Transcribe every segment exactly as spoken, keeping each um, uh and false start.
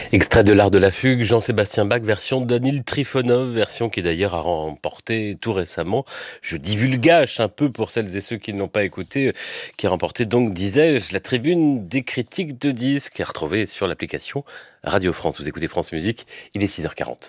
Extrait de l'art de la fugue, Jean-Sébastien Bach, version d'Anil Trifonov, version qui d'ailleurs a remporté tout récemment, je divulgage un peu pour celles et ceux qui ne l'ont pas écouté, qui a remporté donc, disais-je, la tribune des critiques de disques, à retrouver sur l'application Radio France. Vous écoutez France Musique, il est six heures quarante.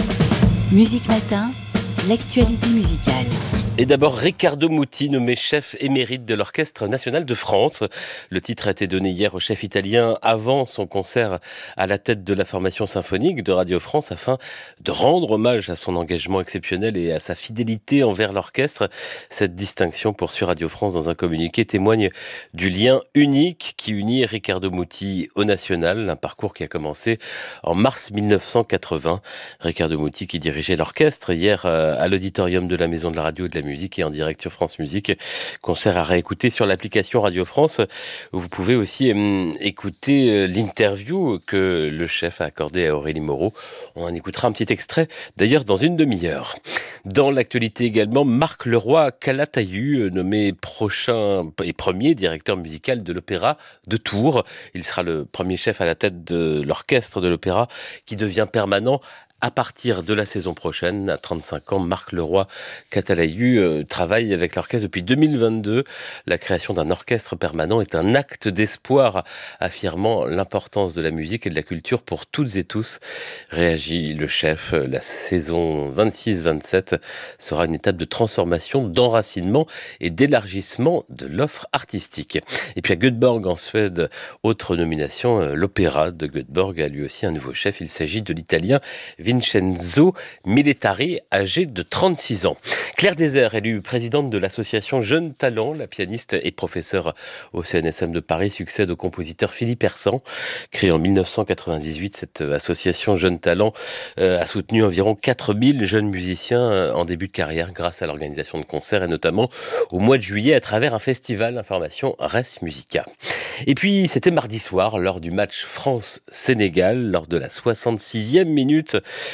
Musique Matin, l'actualité musicale. Et d'abord, Riccardo Muti, nommé chef émérite de l'Orchestre national de France. Le titre a été donné hier au chef italien avant son concert à la tête de la formation symphonique de Radio France afin de rendre hommage à son engagement exceptionnel et à sa fidélité envers l'orchestre. Cette distinction, poursuit Radio France dans un communiqué, témoigne du lien unique qui unit Riccardo Muti au national, un parcours qui a commencé en mars mille neuf cent quatre-vingts. Riccardo Muti qui dirigeait l'orchestre hier à l'auditorium de la Maison de la Radio et de la Musique et en direct sur France Musique. Concert à réécouter sur l'application Radio France. Vous pouvez aussi hum, écouter l'interview que le chef a accordée à Aurélie Moreau. On en écoutera un petit extrait, d'ailleurs dans une demi-heure. Dans l'actualité également, Marc Leroy-Calatayud, nommé prochain et premier directeur musical de l'Opéra de Tours. Il sera le premier chef à la tête de l'orchestre de l'Opéra qui devient permanent à partir de la saison prochaine. À trente-cinq ans, Marc Leroy-Calatayud euh, travaille avec l'orchestre depuis deux mille vingt-deux. La création d'un orchestre permanent est un acte d'espoir, affirmant l'importance de la musique et de la culture pour toutes et tous. Réagit le chef. La saison vingt-six vingt-sept sera une étape de transformation, d'enracinement et d'élargissement de l'offre artistique. Et puis à Göteborg, en Suède, autre nomination, euh, l'opéra de Göteborg a lui aussi un nouveau chef. Il s'agit de l'italien Vincenzo Militari, âgé de trente-six ans. Claire Désert, élue présidente de l'association Jeunes Talents, la pianiste et professeure au C N S M de Paris, succède au compositeur Philippe Hersant. Créée en mille neuf cent quatre-vingt-dix-huit, cette association Jeunes Talents euh, a soutenu environ quatre mille jeunes musiciens euh, en début de carrière grâce à l'organisation de concerts et notamment au mois de juillet à travers un festival d'information Res Musica. Et puis c'était mardi soir lors du match France-Sénégal, lors de la soixante-sixième minute,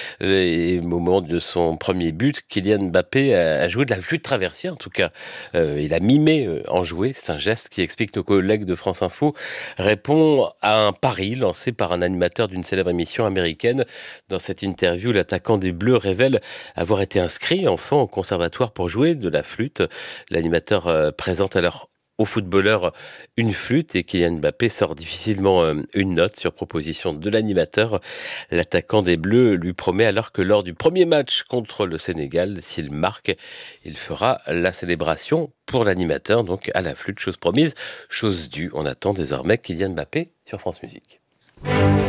et au moment de son premier but, Kylian Mbappé a joué de la flûte traversière, en tout cas euh, il a mimé euh, en jouer. C'est un geste qui, explique nos collègues de France Info, répond à un pari lancé par un animateur d'une célèbre émission américaine. Dans cette interview, l'attaquant des Bleus révèle avoir été inscrit enfant au conservatoire pour jouer de la flûte. L'animateur euh, présente alors au footballeur une flûte et Kylian Mbappé sort difficilement une note sur proposition de l'animateur. L'attaquant des Bleus lui promet alors que lors du premier match contre le Sénégal, s'il marque, il fera la célébration pour l'animateur, donc à la flûte, chose promise, chose due. On attend désormais Kylian Mbappé sur France Musique.